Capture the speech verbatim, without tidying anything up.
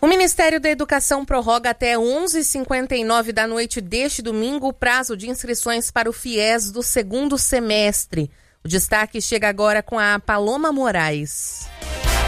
O Ministério da Educação prorroga até onze e cinquenta e nove da noite deste domingo o prazo de inscrições para o FIES do segundo semestre. O destaque chega agora com a Paloma Moraes.